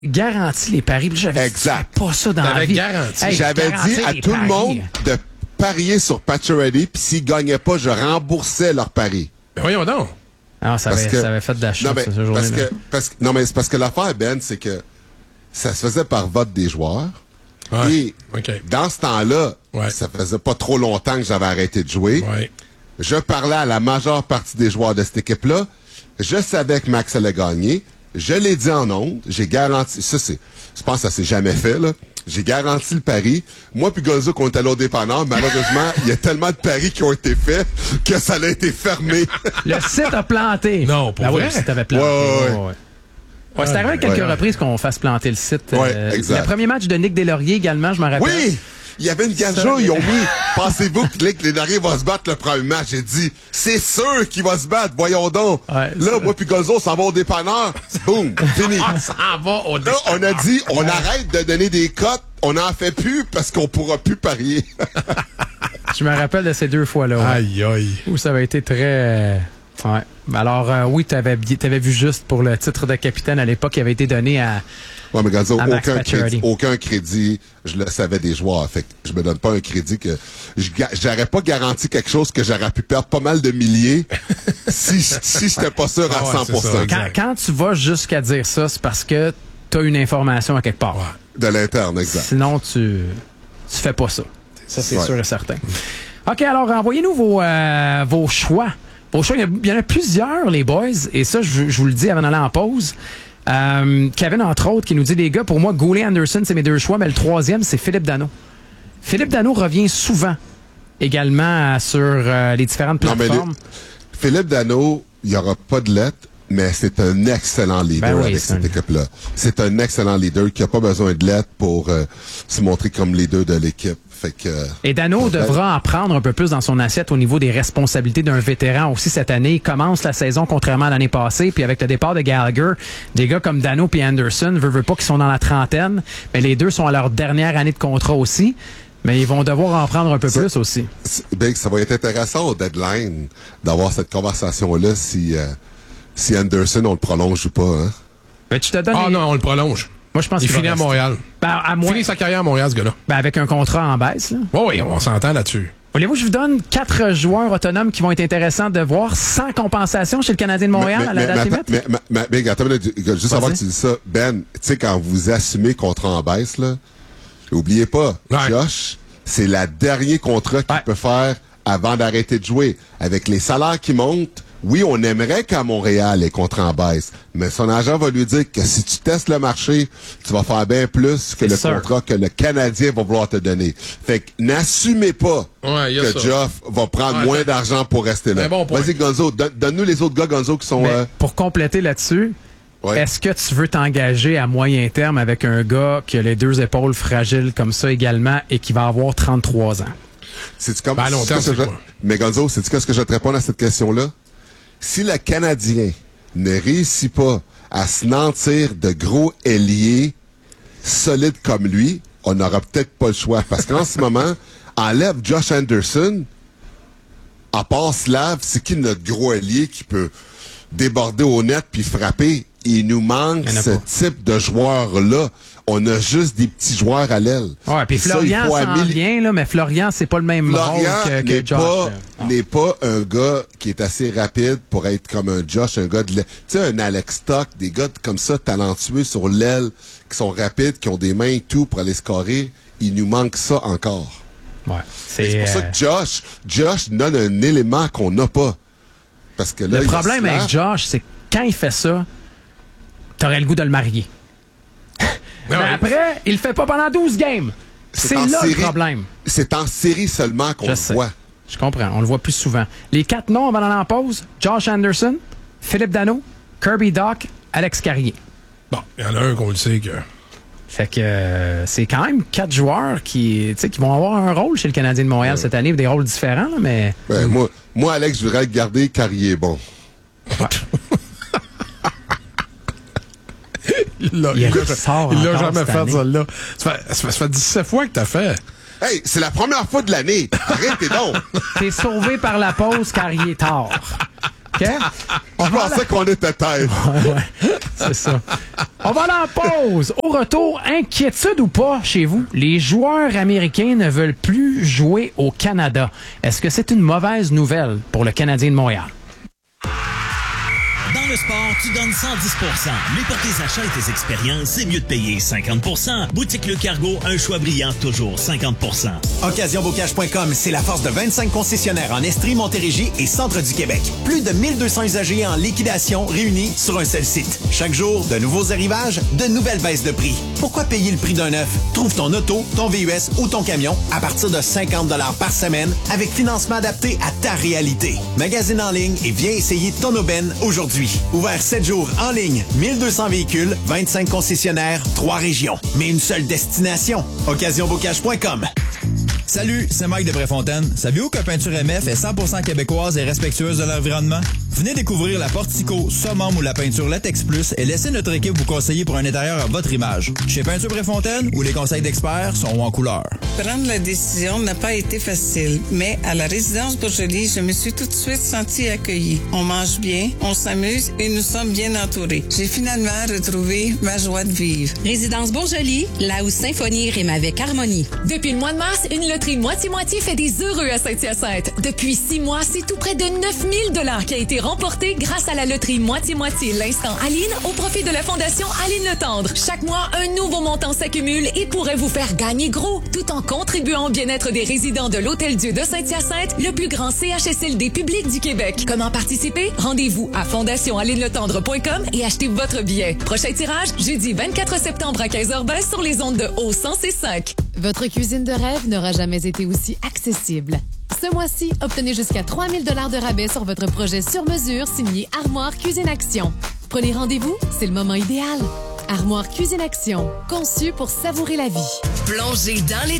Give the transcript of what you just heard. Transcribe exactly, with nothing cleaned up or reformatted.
garanti les paris. J'avais exact. Dit, pas ça dans la vie. Garanti. Hey, J'avais dit à tout paris. le monde de parier sur Pacioretty, puis s'ils gagnaient pas, je remboursais leur pari. Ben voyons donc. Ah, ça, avait, que, ça avait fait de la chute, cette journée-là. Parce que, parce que, non, mais c'est parce que l'affaire, Ben, c'est que ça se faisait par vote des joueurs. Ouais. Et okay. dans ce temps-là, ouais. ça faisait pas trop longtemps que j'avais arrêté de jouer. Ouais. Je parlais à la majeure partie des joueurs de cette équipe-là. Je savais que Max allait gagner. Je l'ai dit en ondes. J'ai garanti. Ça, c'est. Je pense que ça s'est jamais fait, là. J'ai garanti le pari. Moi puis Gonzo, qu'on est allé au dépanneur, malheureusement, il y a tellement de paris qui ont été faits que ça a été fermé. Le site a planté. Non, pour ben vrai? Oui, le site avait planté. Ouais, ouais, ouais. ouais, ouais. Ouais, c'est arrivé à quelques ouais, reprises qu'on fasse planter le site. Ouais, euh, exact. Le premier match de Nick Deslauriers également, je m'en rappelle. Oui! Il y avait une gageure, ils ont mis. Pensez-vous que Nick Deslauriers va se battre le premier match? J'ai dit, c'est sûr qu'il va se battre, voyons donc. Ouais, là, moi puis Gonzo, on s'en va au dépanneur. Boum, fini. On s'en va au dépanneur. Là, on a dit, on arrête de donner des cotes, on n'en fait plus parce qu'on pourra plus parier. Je me rappelle de ces deux fois-là. Ouais. Aïe, aïe. Où ça avait été très... Ouais. Alors, euh, oui, tu avais vu juste pour le titre de capitaine à l'époque qui avait été donné à. Ouais, mais Gonzo, aucun crédit, aucun crédit, je le savais des joueurs. Fait que je me donne pas un crédit que. J'aurais pas garanti quelque chose que j'aurais pu perdre pas mal de milliers si, si j'étais pas sûr à ah ouais, cent pour cent. Ça, quand, quand tu vas jusqu'à dire ça, c'est parce que tu as une information à quelque part. Ouais. De l'interne, exact. Sinon, tu, tu fais pas ça. Ça, c'est ouais. sûr et certain. OK, alors, envoyez-nous vos, euh, vos choix. Vos choix, il y en a plusieurs, les boys, et ça, je, je vous le dis avant d'aller en pause. Euh, Kevin, entre autres, qui nous dit, les gars, pour moi, Goulet Anderson, c'est mes deux choix, mais le troisième, c'est Philippe Danault. Philippe Danault revient souvent également sur euh, les différentes plateformes. Non, les... Philippe Danault, il n'y aura pas de lettre, mais c'est un excellent leader ben oui, avec cette un... équipe-là. C'est un excellent leader qui n'a pas besoin de lettre pour euh, se montrer comme leader de l'équipe. Fait que, et Danault euh, devra en prendre un peu plus dans son assiette au niveau des responsabilités d'un vétéran aussi cette année. Il commence la saison contrairement à l'année passée. Puis avec le départ de Gallagher, des gars comme Danault et Anderson, veut, veut pas qu'ils sont dans la trentaine, mais les deux sont à leur dernière année de contrat aussi. Mais ils vont devoir en prendre un peu ça, plus aussi. Ben, ça va être intéressant au deadline d'avoir cette conversation-là si, euh, si Anderson, on le prolonge ou pas. Hein? Ben, tu te donnes ah les... non, on le prolonge. Moi, je pense il qu'il finit à Montréal. Ben, à il finit sa carrière à Montréal, ce gars-là. Ben, avec un contrat en baisse. Là. Oh oui, on s'entend là-dessus. Voulez-vous que je vous donne quatre joueurs autonomes qui vont être intéressants de voir sans compensation chez le Canadien de Montréal mais, mais, à la date limite? Mais, mais, mais, mais, mais attends, juste avant que tu dis ça, Ben, tu sais, quand vous assumez contrat en baisse, là, n'oubliez pas, ouais. Josh, c'est le dernier contrat qu'il ouais. peut faire avant d'arrêter de jouer. Avec les salaires qui montent, oui, on aimerait qu'à Montréal, les contrats en baisse, mais son agent va lui dire que si tu testes le marché, tu vas faire bien plus que le sûr. contrat que le Canadien va vouloir te donner. Fait que n'assumez pas ouais, que Geoff va prendre ouais, moins ça... d'argent pour rester là. Bon Vas-y, Gonzo, don- donne-nous les autres gars, Gonzo, qui sont... Euh... Pour compléter là-dessus, ouais. est-ce que tu veux t'engager à moyen terme avec un gars qui a les deux épaules fragiles comme ça également et qui va avoir trente-trois ans? C'est-tu comme... Ben, à long terme, c'est je... Mais Gonzo, sais-tu qu'est-ce que je vais te répondre à cette question-là? Si le Canadien ne réussit pas à se nantir de gros ailiers solides comme lui, on n'aura peut-être pas le choix. Parce qu'en ce moment, enlève Josh Anderson, à part Slav, c'est qui notre gros ailier qui peut déborder au net puis frapper? Il nous manque ce pas. type de joueur-là. On a juste des petits joueurs à l'aile. Ouais, puis Florian s'en amili- vient, là, mais Florian, c'est pas le même Florian rôle que, que n'est Josh. Pas, n'est pas un gars qui est assez rapide pour être comme un Josh, un gars de l'aile. Tu sais, un Alex Stock, des gars comme ça, talentueux sur l'aile, qui sont rapides, qui ont des mains et tout pour aller scorer. Il nous manque ça encore. Ouais. C'est, c'est pour ça que Josh, Josh donne un élément qu'on n'a pas. Parce que là, le problème avec Josh, c'est que quand il fait ça, t'aurais le goût de le marier. Mais ouais. après, il le fait pas pendant douze games. C'est, c'est là série, le problème. C'est en série seulement qu'on Je le sais. voit. Je comprends. On le voit plus souvent. Les quatre noms avant d'aller en pause, Josh Anderson, Philippe Danault, Kirby Dach, Alex Carrier. Bon, il y en a un qu'on le sait que... Fait que euh, c'est quand même quatre joueurs qui, qui vont avoir un rôle chez le Canadien de Montréal ouais. cette année, des rôles différents, là, mais... Ben, moi, moi, Alex, je voudrais garder Carrier bon. Ouais. Il l'a, il il il l'a jamais fait, celle-là. Ça fait, ça fait dix-sept fois que t'as fait. Hey, c'est la première fois de l'année. Arrêtez donc. T'es sauvé par la pause car il est tard. OK? On Je pensais la... qu'on était tête. Ouais, ouais. C'est ça. On va aller en pause. Au retour, inquiétude ou pas chez vous, les joueurs américains ne veulent plus jouer au Canada. Est-ce que c'est une mauvaise nouvelle pour le Canadien de Montréal? Dans le sport, tu donnes cent dix pour cent. Mais pour tes achats et tes expériences, c'est mieux de payer cinquante pour cent. Boutique Le Cargo, un choix brillant, toujours cinquante pour cent. occasion bocage point com, c'est la force de vingt-cinq concessionnaires en Estrie, Montérégie et centre du Québec. Plus de mille deux cents usagers en liquidation réunis sur un seul site. Chaque jour, de nouveaux arrivages, de nouvelles baisses de prix. Pourquoi payer le prix d'un neuf? Trouve ton auto, ton V U S ou ton camion à partir de cinquante dollars par semaine avec financement adapté à ta réalité. Magasine en ligne et viens essayer ton aubaine aujourd'hui. Ouvert sept jours en ligne, mille deux cents véhicules, vingt-cinq concessionnaires, trois régions. Mais une seule destination, occasion bocage point com. Salut, c'est Mike de Préfontaine. Savez-vous que Peinture M F est cent pour cent québécoise et respectueuse de l'environnement? Venez découvrir la Portico, Summum ou la peinture Latex Plus et laissez notre équipe vous conseiller pour un intérieur à votre image. Chez Peinture Préfontaine, où les conseils d'experts sont en couleur. Prendre la décision n'a pas été facile, mais à la résidence Bourgelis, je me suis tout de suite sentie accueillie. On mange bien, on s'amuse et nous sommes bien entourés. J'ai finalement retrouvé ma joie de vivre. Résidence Bourgelis, là où symphonie rime avec harmonie. Depuis le mois de mars, une loterie moitié-moitié fait des heureux à Saint-Hyacinthe. Depuis six mois, c'est tout près de neuf mille dollars qui a été remporté grâce à la loterie moitié-moitié L'Instant Aline au profit de la Fondation Aline Le Tendre. Chaque mois, un nouveau montant s'accumule et pourrait vous faire gagner gros, tout en contribuant au bien-être des résidents de l'Hôtel-Dieu de Saint-Hyacinthe, le plus grand C H S L D public du Québec. Comment participer? Rendez-vous à fondation aline le tendre point com et achetez votre billet. Prochain tirage, jeudi vingt-quatre septembre à quinze heures vingt sur les ondes de Haut cent cinq. Votre cuisine de rêve n'aura jamais été aussi accessible. Ce mois-ci, obtenez jusqu'à trois mille dollars de rabais sur votre projet sur mesure signé Armoire Cuisine Action. Prenez rendez-vous, c'est le moment idéal. Armoire Cuisine Action, conçu pour savourer la vie. Plongez dans les